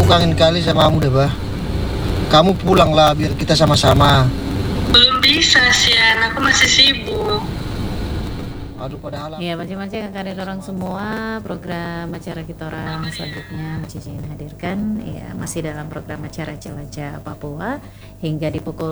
kangen kali sama kamu deh, Bah. Kamu pulanglah biar kita sama-sama. Belum bisa, Sian. Aku masih sibuk. Aduh, padahal Ya, macam-macam kalian orang semua. Program acara kita orang selanjutnya Cici hadirkan ya, masih dalam program acara Jelajah Papua hingga di pukul